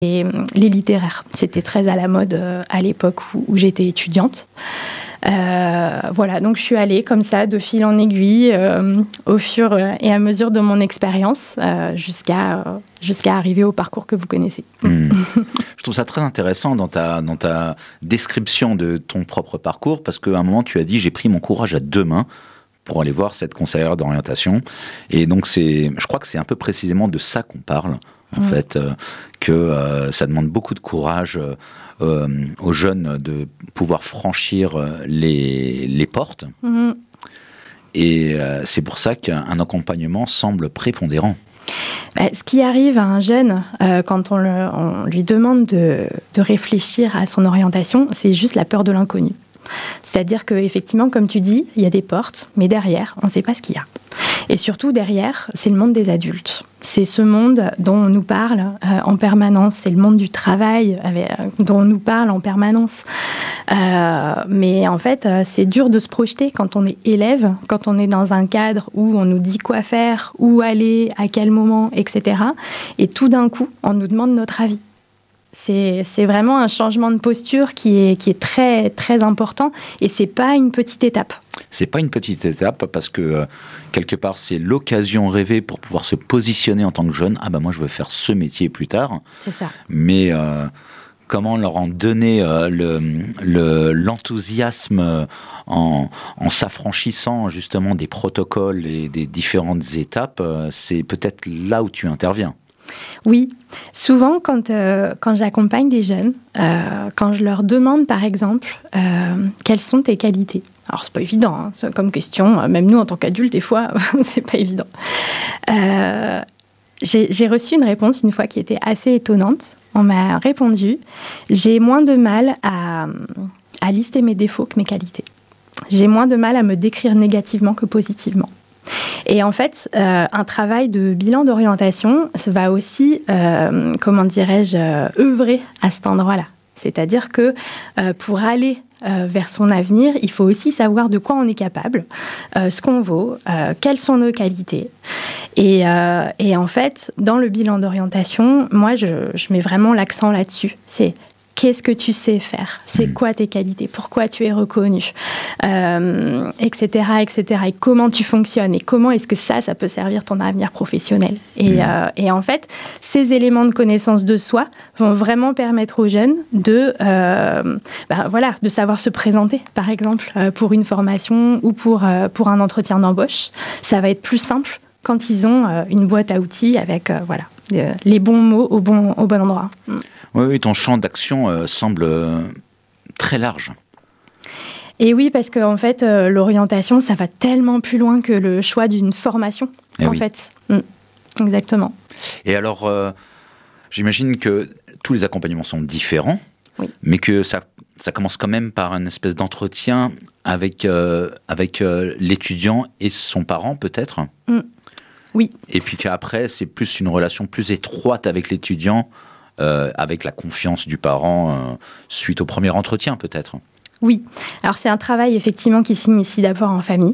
les littéraires. C'était très à la mode à l'époque où j'étais étudiante. Voilà, donc je suis allée comme ça, de fil en aiguille, au fur et à mesure de mon expérience, jusqu'à arriver au parcours que vous connaissez. Je trouve ça très intéressant dans ta description de ton propre parcours, parce qu'à un moment, tu as dit « j'ai pris mon courage à deux mains » pour aller voir cette conseillère d'orientation. Et donc, je crois que c'est un peu précisément de ça qu'on parle, en fait, que ça demande beaucoup de courage aux jeunes de pouvoir franchir les portes. Et c'est pour ça qu'un accompagnement semble prépondérant. Ce qui arrive à un jeune, quand on lui demande de réfléchir à son orientation, c'est juste la peur de l'inconnu. C'est-à-dire qu'effectivement, comme tu dis, il y a des portes, mais derrière, on ne sait pas ce qu'il y a. Et surtout, derrière, c'est le monde des adultes. C'est ce monde dont on nous parle en permanence. C'est le monde du travail dont on nous parle en permanence. Mais en fait, c'est dur de se projeter quand on est élève, quand on est dans un cadre où on nous dit quoi faire, où aller, à quel moment, etc. Et tout d'un coup, on nous demande notre avis. C'est vraiment un changement de posture qui est très, très important, et c'est pas une petite étape. C'est pas une petite étape, parce que quelque part c'est l'occasion rêvée pour pouvoir se positionner en tant que jeune. Ah bah moi je veux faire ce métier plus tard. C'est ça. Mais comment leur en donner l'enthousiasme en s'affranchissant justement des protocoles et des différentes étapes, c'est peut-être là où tu interviens. Oui, souvent quand j'accompagne des jeunes, quand je leur demande par exemple quelles sont tes qualités. Alors c'est pas évident comme question, même nous en tant qu'adultes des fois c'est pas évident. J'ai reçu une réponse une fois qui était assez étonnante. On m'a répondu: j'ai moins de mal à lister mes défauts que mes qualités. J'ai moins de mal à me décrire négativement que positivement. Et en fait, un travail de bilan d'orientation, ça va aussi, œuvrer à cet endroit-là. C'est-à-dire que pour aller vers son avenir, il faut aussi savoir de quoi on est capable, ce qu'on vaut, quelles sont nos qualités. Et en fait, dans le bilan d'orientation, moi, je mets vraiment l'accent là-dessus. C'est qu'est-ce que tu sais faire ? C'est quoi tes qualités ? Pourquoi tu es reconnu ? Etc., etc. Et comment tu fonctionnes ? Et comment est-ce que ça peut servir ton avenir professionnel ? Et en fait, ces éléments de connaissance de soi vont vraiment permettre aux jeunes de savoir se présenter, par exemple, pour une formation ou pour un entretien d'embauche. Ça va être plus simple quand ils ont une boîte à outils avec les bons mots au bon endroit. Oui, ton champ d'action semble très large. Et oui, parce qu'en fait, l'orientation, ça va tellement plus loin que le choix d'une formation, fait. Exactement. Et alors, j'imagine que tous les accompagnements sont différents, mais que ça commence quand même par une espèce d'entretien avec l'étudiant et son parent, peut-être. Oui. Et puis qu'après, c'est plus une relation plus étroite avec l'étudiant, avec la confiance du parent suite au premier entretien, peut-être. Oui. Alors, c'est un travail, effectivement, qui s'initie d'abord en famille.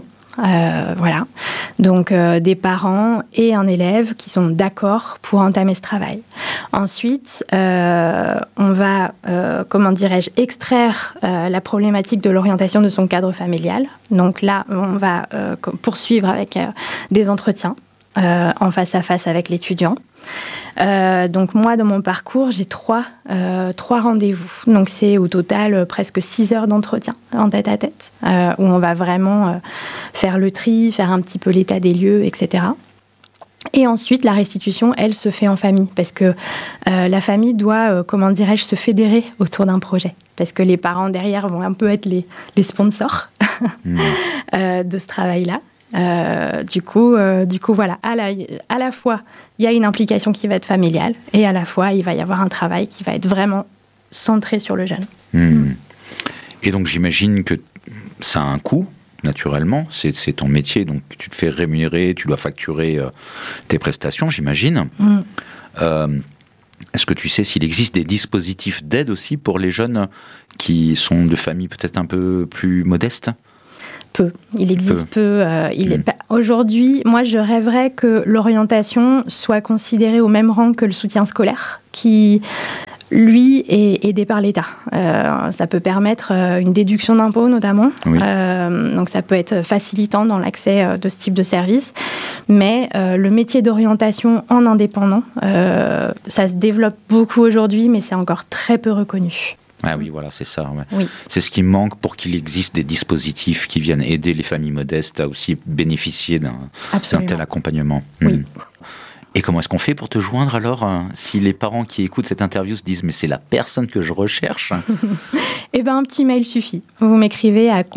Donc des parents et un élève qui sont d'accord pour entamer ce travail. Ensuite, on va, extraire la problématique de l'orientation de son cadre familial. Donc là, on va poursuivre avec des entretiens en face à face avec l'étudiant. Donc moi, dans mon parcours, j'ai trois rendez-vous. Donc c'est au total presque 6 heures d'entretien en tête-à-tête, où on va vraiment faire le tri, faire un petit peu l'état des lieux, etc. Et ensuite, la restitution, elle, se fait en famille, parce que la famille doit, se fédérer autour d'un projet. Parce que les parents derrière vont un peu être les sponsors de ce travail-là. Du coup, voilà, à la fois, il y a une implication qui va être familiale, et à la fois, il va y avoir un travail qui va être vraiment centré sur le jeune. Et donc, j'imagine que ça a un coût, naturellement. C'est ton métier, donc tu te fais rémunérer, tu dois facturer tes prestations, j'imagine. Est-ce que tu sais s'il existe des dispositifs d'aide aussi pour les jeunes qui sont de familles peut-être un peu plus modestes ? Il existe peu. Aujourd'hui, moi, je rêverais que l'orientation soit considérée au même rang que le soutien scolaire, qui, lui, est aidé par l'État. Ça peut permettre une déduction d'impôts, notamment. Oui. Donc, ça peut être facilitant dans l'accès de ce type de service. Mais le métier d'orientation en indépendant, ça se développe beaucoup aujourd'hui, mais c'est encore très peu reconnu. Ah oui, voilà, c'est ça. Ouais. Oui. C'est ce qui manque pour qu'il existe des dispositifs qui viennent aider les familles modestes à aussi bénéficier d'un tel accompagnement. Oui. Et comment est-ce qu'on fait pour te joindre alors, si les parents qui écoutent cette interview se disent « mais c'est la personne que je recherche ». Eh bien, un petit mail suffit. Vous m'écrivez à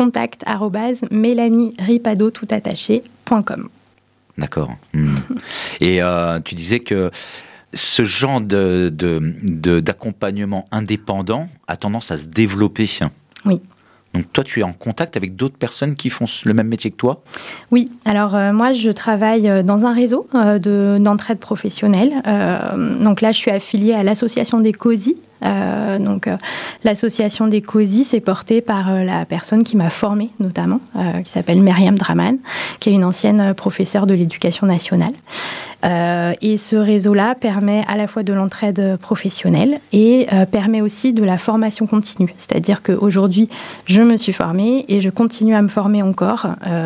contact@mélanieripadotoutattaché.com. D'accord. Et tu disais que ce genre d'accompagnement indépendant a tendance à se développer. Oui. Donc toi, tu es en contact avec d'autres personnes qui font le même métier que toi ? Oui, alors moi je travaille dans un réseau d'entraide professionnelle. Donc là je suis affiliée à l'association des COSI. L'association des COSI, c'est porté par la personne qui m'a formée notamment, qui s'appelle Myriam Draman, qui est une ancienne professeure de l'éducation nationale. Et ce réseau-là permet à la fois de l'entraide professionnelle et permet aussi de la formation continue. C'est-à-dire qu'aujourd'hui, je me suis formée et je continue à me former encore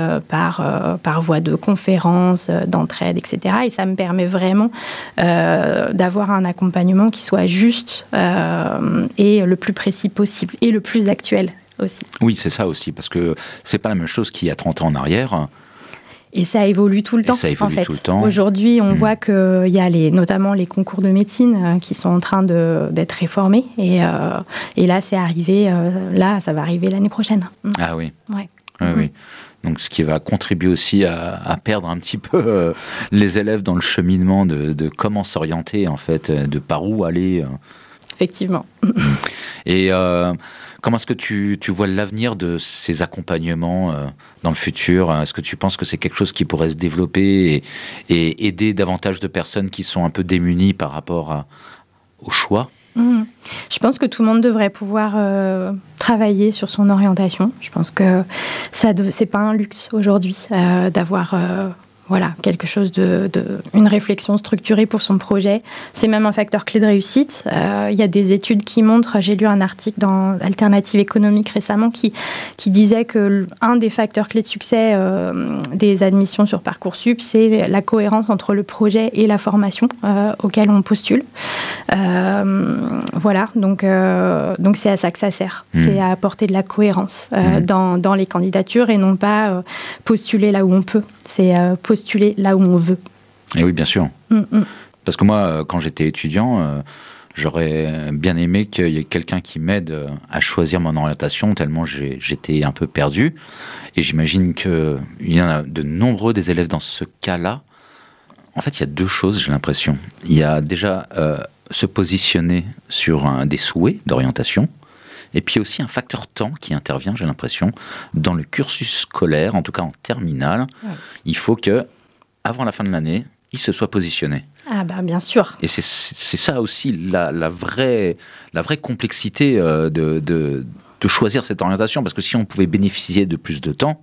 par voie de conférences, d'entraide, etc. Et ça me permet vraiment d'avoir un accompagnement qui soit juste et le plus précis possible et le plus actuel aussi. Oui, c'est ça aussi, parce que c'est pas la même chose qu'il y a 30 ans en arrière. Et ça évolue tout le temps, en fait. Aujourd'hui, on voit qu'il y a notamment les concours de médecine qui sont en train d'être réformés. Et là, c'est arrivé. Là, ça va arriver l'année prochaine. Ah oui. Ouais. Oui. Donc, ce qui va contribuer aussi à perdre un petit peu les élèves dans le cheminement de comment s'orienter, en fait, de par où aller. Effectivement. Et comment est-ce que tu vois l'avenir de ces accompagnements dans le futur ? Est-ce que tu penses que c'est quelque chose qui pourrait se développer et aider davantage de personnes qui sont un peu démunies par rapport au choix ? Je pense que tout le monde devrait pouvoir travailler sur son orientation. Je pense que c'est pas un luxe aujourd'hui d'avoir quelque chose une réflexion structurée pour son projet. C'est même un facteur clé de réussite. Il y a des études qui montrent, j'ai lu un article dans Alternative économique récemment qui disait que un des facteurs clés de succès des admissions sur Parcoursup, c'est la cohérence entre le projet et la formation auquel on postule. Donc c'est à ça que ça sert. C'est à apporter de la cohérence dans les candidatures et non pas postuler là où on peut. C'est postuler là où on veut. Et oui, bien sûr. Parce que moi, quand j'étais étudiant, j'aurais bien aimé qu'il y ait quelqu'un qui m'aide à choisir mon orientation, tellement j'étais un peu perdu. Et j'imagine qu'il y en a de nombreux des élèves dans ce cas-là. En fait, il y a deux choses, j'ai l'impression. Il y a déjà se positionner sur des souhaits d'orientation. Et puis aussi un facteur temps qui intervient, j'ai l'impression, dans le cursus scolaire, en tout cas en terminale. Ouais. Il faut que, avant la fin de l'année, il se soit positionné. Ah bah bien sûr. Et c'est ça aussi la vraie complexité de choisir cette orientation, parce que si on pouvait bénéficier de plus de temps,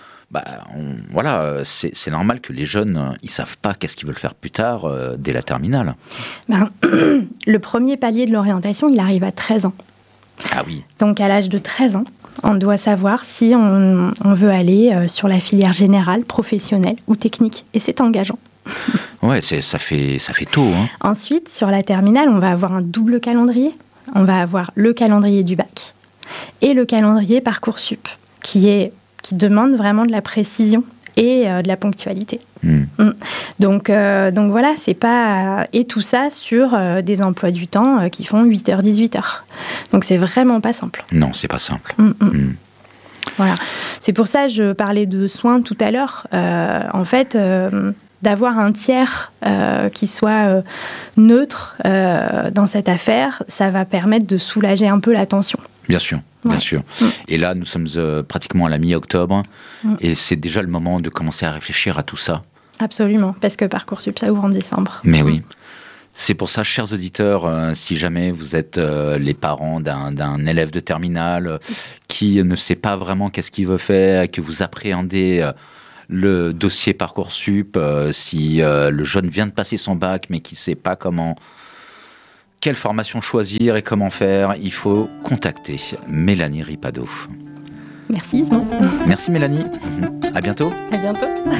c'est normal que les jeunes, ils savent pas qu'est-ce qu'ils veulent faire plus tard dès la terminale. Le premier palier de l'orientation, il arrive à 13 ans. Ah oui. Donc à l'âge de 13 ans, on doit savoir si on veut aller sur la filière générale, professionnelle ou technique. Et c'est engageant. Ouais, ça fait tôt. Hein. Ensuite, sur la terminale, on va avoir un double calendrier. On va avoir le calendrier du bac et le calendrier Parcoursup, qui demande vraiment de la précision et de la ponctualité. Donc voilà, c'est pas... Et tout ça sur des emplois du temps qui font 8h, 18h. Donc c'est vraiment pas simple. Non, c'est pas simple. Voilà. C'est pour ça que je parlais de soins tout à l'heure. En fait, d'avoir un tiers qui soit neutre dans cette affaire, ça va permettre de soulager un peu la tension. Bien sûr. Bien sûr. Et là, nous sommes pratiquement à la mi-octobre et c'est déjà le moment de commencer à réfléchir à tout ça. Absolument, parce que Parcoursup, ça ouvre en décembre. Mais oui. C'est pour ça, chers auditeurs, si jamais vous êtes les parents d'un élève de terminale qui ne sait pas vraiment qu'est-ce qu'il veut faire, que vous appréhendez le dossier Parcoursup, si le jeune vient de passer son bac mais qui ne sait pas quelle formation choisir et comment faire, il faut contacter Mélanie Ripado. Merci Isma. Merci Mélanie. À bientôt. À bientôt.